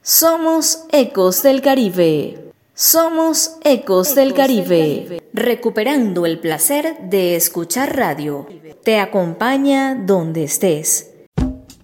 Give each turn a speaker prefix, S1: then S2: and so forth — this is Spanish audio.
S1: Somos Ecos del Caribe. Somos Ecos del Caribe. Recuperando el placer de escuchar radio. Te acompaña donde estés.